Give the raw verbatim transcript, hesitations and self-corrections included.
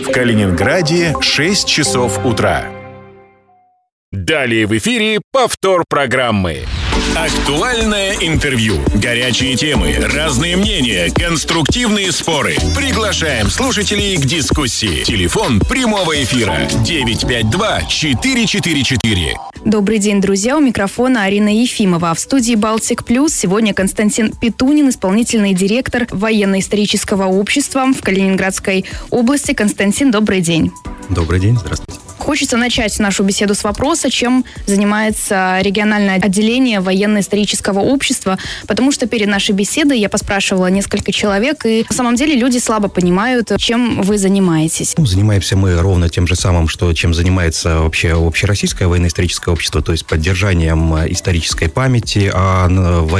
В Калининграде шесть часов утра. Далее в эфире повтор программы. Актуальное интервью, горячие темы, разные мнения, конструктивные споры. Приглашаем слушателей к дискуссии. Телефон прямого эфира девять пять два четыре четыре четыре. Добрый день, друзья. У микрофона Арина Ефимова. В студии «Балтик Плюс» сегодня Константин Петунин, исполнительный директор военно-исторического общества в Калининградской области. Константин, добрый день. Добрый день, здравствуйте. Хочется начать нашу беседу с вопроса, чем занимается региональное отделение военно-исторического общества, потому что перед нашей беседой я поспрашивала несколько человек, и на самом деле люди слабо понимают, чем вы занимаетесь. Ну, занимаемся мы ровно тем же самым, что, чем занимается вообще общероссийское военно-историческое общество, то есть поддержанием исторической памяти о